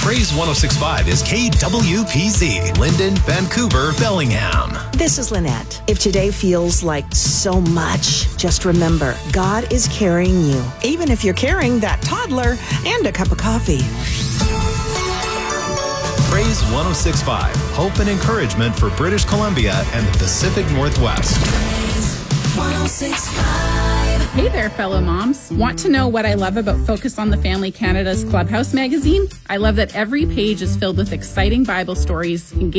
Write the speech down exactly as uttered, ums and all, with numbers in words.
Praise one oh six point five is K W P Z, Linden, Vancouver, Bellingham. This is Lynette. If today feels like so much, just remember, God is carrying you, even if you're carrying that toddler and a cup of coffee. Praise one oh six point five, hope and encouragement for British Columbia and the Pacific Northwest. one oh six point five. Hey there, fellow moms. Want to know what I love about Focus on the Family Canada's Clubhouse magazine? I love that every page is filled with exciting Bible stories, engaging